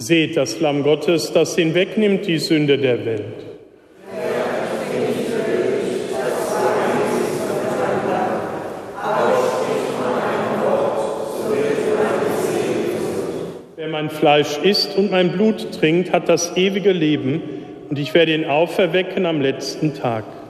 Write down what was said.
Seht das Lamm Gottes, das hinwegnimmt die Sünde der Welt. Wer mein Fleisch isst und mein Blut trinkt, hat das ewige Leben, und ich werde ihn auferwecken am letzten Tag.